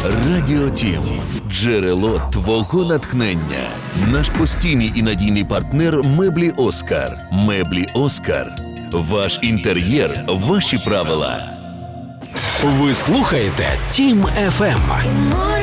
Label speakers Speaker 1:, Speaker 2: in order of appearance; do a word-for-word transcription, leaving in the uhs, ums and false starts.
Speaker 1: Радіо Тім – джерело твого натхнення. Наш постійний і надійний партнер «Меблі Оскар». «Меблі Оскар». Ваш інтер'єр – ваші правила.
Speaker 2: Ви слухаєте Тім еф ем.